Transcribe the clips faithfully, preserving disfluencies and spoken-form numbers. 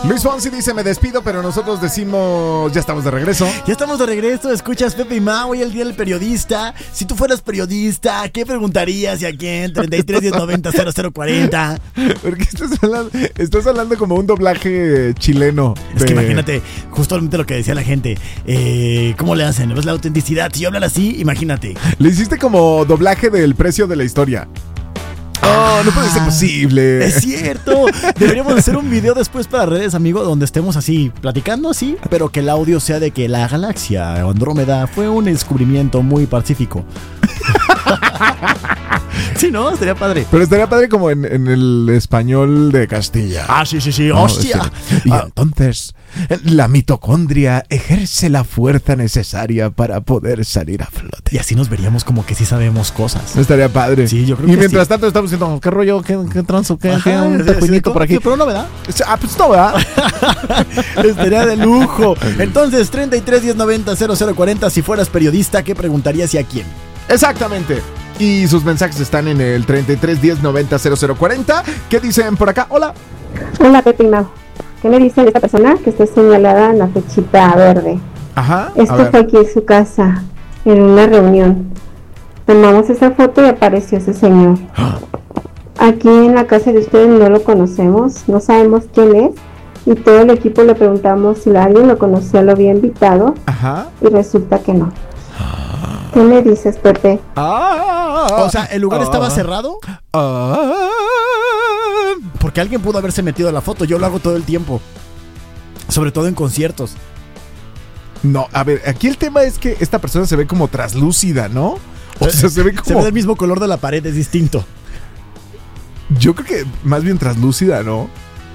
Luis Fonsi dice, me despido, pero nosotros decimos, ya estamos de regreso. Ya estamos de regreso, escuchas Pepe y Mau y el Día del Periodista. Si tú fueras periodista, ¿qué preguntarías y a quién? treinta y tres, diez, noventa, cero cero cuarenta. Porque estás hablando, estás hablando como un doblaje chileno. Es que imagínate, justamente lo que decía la gente. Eh, ¿Cómo le hacen? ¿Ves la autenticidad? Si yo hablar así, imagínate. Le hiciste como doblaje del precio de la historia. Oh, no puede ser posible. Es cierto. Deberíamos hacer un video después para redes, amigo, donde estemos así, platicando así, pero que el audio sea de que la galaxia Andrómeda fue un descubrimiento muy pacífico. Sí, ¿no? Estaría padre. Pero estaría padre como en, en el español de Castilla. Ah, sí, sí, sí. No, ¡Hostia! Y Ah. entonces la mitocondria ejerce la fuerza necesaria para poder salir a flote. Y así nos veríamos como que sí sabemos cosas. Estaría padre. Sí, yo creo y que mientras sí. tanto estamos diciendo, ¿qué rollo? ¿Qué, qué transo? ¿Qué, Ajá, qué un así de tejuinito co- por aquí? sí, pero no, ¿verdad? Ah, pues no, ¿verdad? Estaría de lujo. Entonces, treinta y tres, diez, noventa, cero cero cuarenta. Si fueras periodista, ¿qué preguntarías y a quién? Exactamente. Y sus mensajes están en el treinta y tres, diez, noventa, cero cero cuarenta. ¿Qué dicen por acá? Hola. Hola, Pepe y Mau. ¿Qué me dice de esta persona que está señalada en la flechita verde? Ajá. a Esto ver. fue aquí en su casa, en una reunión. Tomamos esa foto y apareció ese señor. Aquí en la casa de ustedes no lo conocemos, no sabemos quién es. Y todo el equipo le preguntamos si alguien lo conocía, lo había invitado. Ajá. Y resulta que no. ¿Qué me dices, Pepe? Ah, O sea, ¿el lugar ah, estaba cerrado? ah. Porque alguien pudo haberse metido a la foto. Yo lo hago todo el tiempo. Sobre todo en conciertos. No, a ver, aquí el tema es que esta persona se ve como traslúcida, ¿no? O sea, se ve Se como... ve del mismo color de la pared, es distinto. Yo creo que más bien traslúcida, ¿no?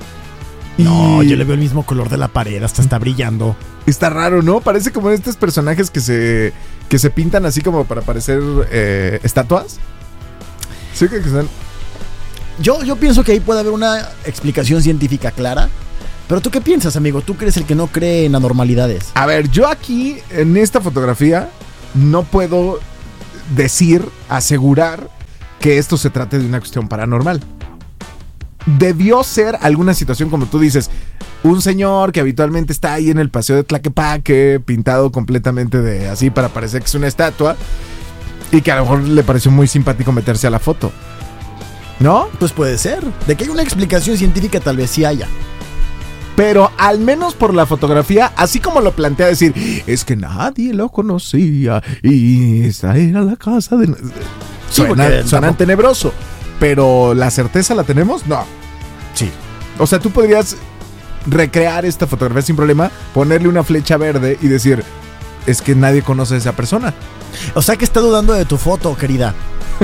No, Y yo le veo el mismo color de la pared, hasta está brillando. está raro, ¿no? Parece como estos personajes que se que se pintan así como para parecer eh, estatuas. Sí, que están... Yo, yo pienso que ahí puede haber una explicación científica clara. Pero ¿tú qué piensas, amigo? ¿Tú crees el que no cree en anormalidades? A ver, yo aquí en esta fotografía no puedo decir, asegurar que esto se trate de una cuestión paranormal. Debió ser alguna situación, como tú dices, un señor que habitualmente está ahí en el paseo de Tlaquepaque, pintado completamente de así para parecer que es una estatua, y que a lo mejor le pareció muy simpático meterse a la foto, ¿no? Pues puede ser. De que hay una explicación científica tal vez sí haya. Pero al menos por la fotografía, así como lo plantea decir, es que nadie lo conocía y esa era la casa de... Sí, Suena, porque suena tampoco- tenebroso, pero ¿la certeza la tenemos? No. Sí. O sea, tú podrías recrear esta fotografía sin problema, ponerle una flecha verde y decir, es que nadie conoce a esa persona. O sea que está dudando de tu foto, querida.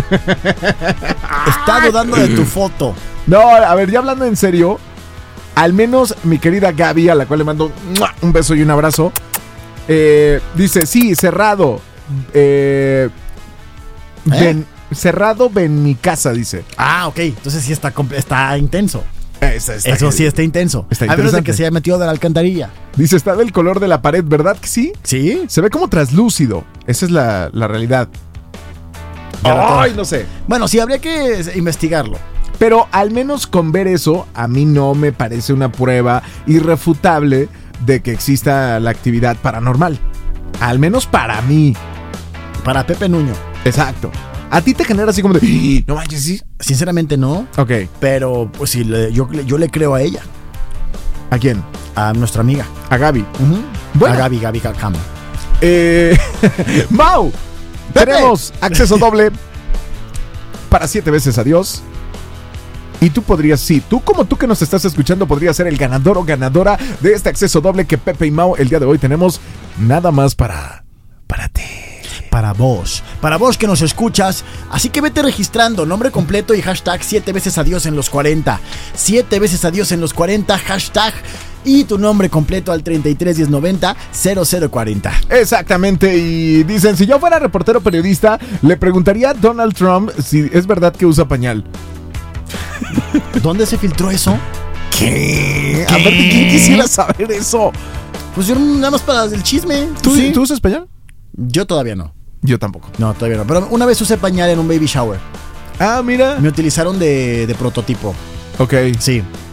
Está dudando de tu foto. No, a ver, ya hablando en serio, al menos mi querida Gaby, a la cual le mando ¡mua! Un beso y un abrazo, eh, dice, sí, cerrado. Eh, ¿Eh? ven, cerrado ven mi casa, dice. Ah, ok. Entonces sí está, compl- está intenso. Esa está- Eso sí está intenso. Está A menos de interesante. que se haya metido de la alcantarilla. Dice, está del color de la pared, ¿verdad que sí? ¿Sí? Se ve como traslúcido. Esa es la, la realidad. Ya la tengo. Ay, no sé. Bueno, sí, habría que investigarlo. Pero al menos con ver eso, a mí no me parece una prueba irrefutable de que exista la actividad paranormal. Al menos para mí. Para Pepe Nuño. Exacto. A ti te genera así como de, "¡Ah! No manches, sí". Sinceramente no. Ok. Pero pues sí, le- yo, yo le creo a ella. ¿A quién? A nuestra amiga. A Gaby. Ujú. Bueno. A Gaby, Gaby Cam. Eh, Mau, Pepe. tenemos acceso doble para siete veces adiós. Y tú podrías, sí, tú como tú que nos estás escuchando, podrías ser el ganador o ganadora de este acceso doble que Pepe y Mau el día de hoy tenemos nada más para, para ti. Para vos. Para vos que nos escuchas. Así que vete registrando. Nombre completo y hashtag siete veces adiós en los cuarenta. Siete veces adiós en los cuarenta. Hashtag y tu nombre completo al treinta y tres, diez, noventa, cero cero cuarenta. Exactamente, y dicen, si yo fuera reportero periodista, le preguntaría a Donald Trump si es verdad que usa pañal. ¿Dónde se filtró eso? ¿Qué? Aparte, ¿quién quisiera saber eso? Pues yo nada más para el chisme. ¿Tú, Sí. ¿tú usas pañal? Yo todavía no. Yo tampoco. No, todavía no. Pero una vez usé pañal en un baby shower. Ah, mira. Me utilizaron de, de prototipo. Ok. Sí.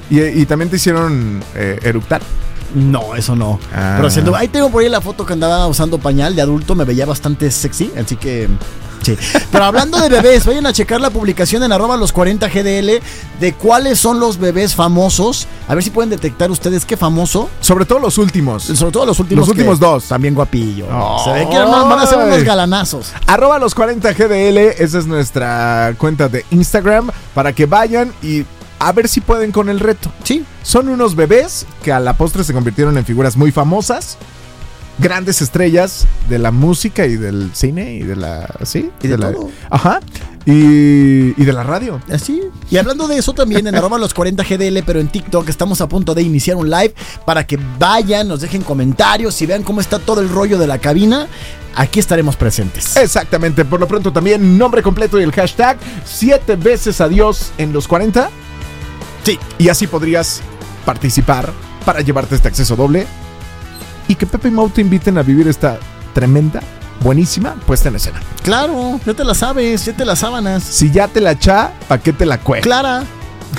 Y, y también te hicieron eh, eructar. No, eso no. Ah. Pero haciendo, ahí tengo por ahí la foto que andaba usando pañal de adulto, me veía bastante sexy, así que sí. Pero hablando de bebés, vayan a checar la publicación en arroba los cuarenta G D L de cuáles son los bebés famosos. A ver si pueden detectar ustedes qué famoso. Sobre todo los últimos. Sobre todo los últimos. Los últimos dos. También guapillos. Oh. Se ve que van a ser unos galanazos. Arroba los cuarenta G D L, esa es nuestra cuenta de Instagram, para que vayan y a ver si pueden con el reto. Sí. Son unos bebés que a la postre se convirtieron en figuras muy famosas, grandes estrellas de la música y del cine y de la... ¿Sí? Y de la, todo. Ajá. Y, y de la radio. Así. Y hablando de eso también en arroba los cuarenta G D L, pero en TikTok estamos a punto de iniciar un live para que vayan, nos dejen comentarios y vean cómo está todo el rollo de la cabina. Aquí estaremos presentes. Exactamente. Por lo pronto también nombre completo y el hashtag siete veces adiós en los cuarenta. Sí. Y así podrías participar para llevarte este acceso doble y que Pepe y Mau te inviten a vivir esta tremenda, buenísima puesta en escena. Claro, ya te la sabes, ya te las sábanas. Si ya te la echa, ¿pa' qué te la cuela? Clara.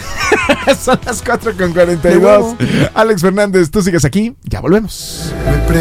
Son las cuatro con cuarenta y dos. Alex Fernández, tú sigues aquí, ya volvemos.